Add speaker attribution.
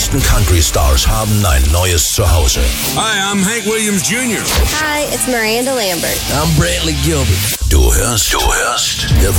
Speaker 1: größten Country-Stars haben ein neues Zuhause.
Speaker 2: Hi, I'm Hank Williams Jr.
Speaker 3: Hi, it's Miranda Lambert.
Speaker 4: I'm Brantley Gilbert.
Speaker 1: Du hörst The